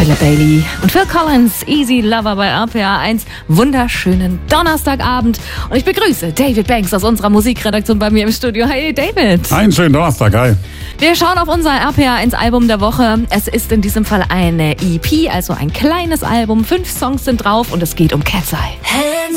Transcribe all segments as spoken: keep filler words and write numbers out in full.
Philip Bailey und Phil Collins, Easy Lover bei R P R eins. Wunderschönen Donnerstagabend. Und ich begrüße David Banks aus unserer Musikredaktion bei mir im Studio. Hey David. Einen schönen Donnerstag, hi. Wir schauen auf unser R P R eins Album der Woche. Es ist in diesem Fall eine E P, also ein kleines Album. Fünf Songs sind drauf und es geht um Cat's Eye.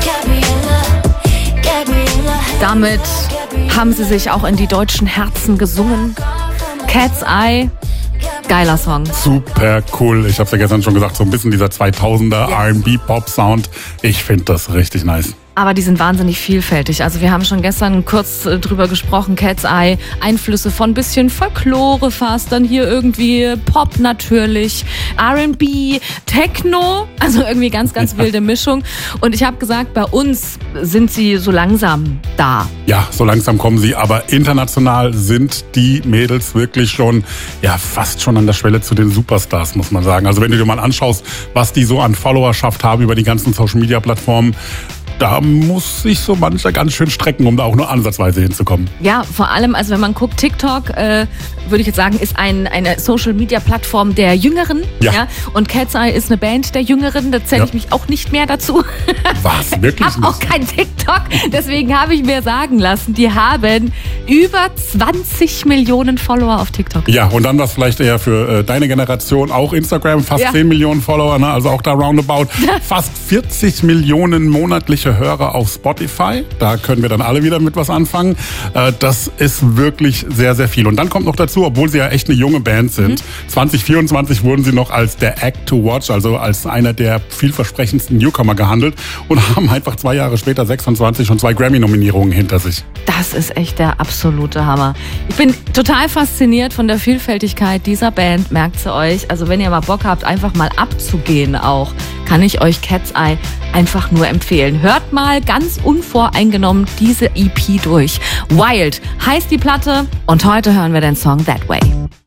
Damit haben sie sich auch in die deutschen Herzen gesungen. Cat's Eye. Geiler Song. Super cool. Ich habe es ja gestern schon gesagt, so ein bisschen dieser zweitausender Yes. R and B-Pop-Sound. Ich finde das richtig nice. Aber die sind wahnsinnig vielfältig. Also wir haben schon gestern kurz äh, drüber gesprochen, Cat's Eye, Einflüsse von bisschen Folklore fast, dann hier irgendwie Pop natürlich, R and B, Techno, also irgendwie ganz, ganz wilde Mischung. Und ich habe gesagt, bei uns sind sie so langsam da. Ja, so langsam kommen sie, aber international sind die Mädels wirklich schon, ja, fast schon an der Schwelle zu den Superstars, muss man sagen. Also wenn du dir mal anschaust, was die so an Followerschaft haben über die ganzen Social-Media-Plattformen, da muss sich so mancher ganz schön strecken, um da auch nur ansatzweise hinzukommen. Ja, vor allem, also wenn man guckt, TikTok, äh, würde ich jetzt sagen, ist ein, eine Social-Media-Plattform der Jüngeren. Ja. Ja. Und Cat's Eye ist eine Band der Jüngeren, da zähle Ja. ich mich auch nicht mehr dazu. Was? Wirklich Ich habe auch nicht? kein TikTok, deswegen habe ich mir sagen lassen, die haben über zwanzig Millionen Follower auf TikTok. Ja, und dann was vielleicht eher für äh, deine Generation, auch Instagram, fast Ja. zehn Millionen Follower, ne? Also auch da roundabout. Fast vierzig Millionen monatliche Hörer auf Spotify. Da können wir dann alle wieder mit was anfangen. Äh, das ist wirklich sehr, sehr viel. Und dann kommt noch dazu, obwohl sie ja echt eine junge Band sind, mhm. zwanzig vierundzwanzig wurden sie noch als der Act to Watch, also als einer der vielversprechendsten Newcomer gehandelt und haben einfach zwei Jahre später sechsundzwanzig und zwei Grammy-Nominierungen hinter sich. Das ist echt der absolute Hammer. Ich bin total fasziniert von der Vielfältigkeit dieser Band, merkt sie euch. Also wenn ihr mal Bock habt, einfach mal abzugehen auch, kann ich euch Cat's Eye einfach nur empfehlen. Hört mal ganz unvoreingenommen diese E P durch. Wild heißt die Platte und heute hören wir den Song That Way.